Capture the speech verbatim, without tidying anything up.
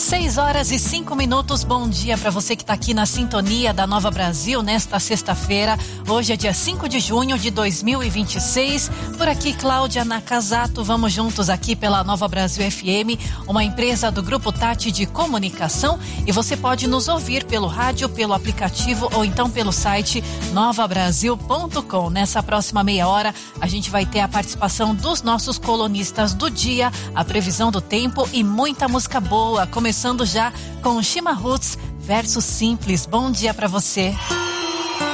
Seis horas e cinco minutos, bom dia para você que está aqui na sintonia da Nova Brasil nesta sexta-feira. Hoje é dia cinco de junho de dois mil e vinte e seis. Por aqui, Cláudia Nakazato, vamos juntos aqui pela Nova Brasil F M, uma empresa do Grupo Tati de Comunicação, e você pode nos ouvir pelo rádio, pelo aplicativo ou então pelo site nova brasil ponto com. Nessa próxima meia hora, a gente vai ter a participação dos nossos colunistas do dia, a previsão do tempo e muita música boa. Começando já com Shima Roots, Verso Simples. Bom dia para você.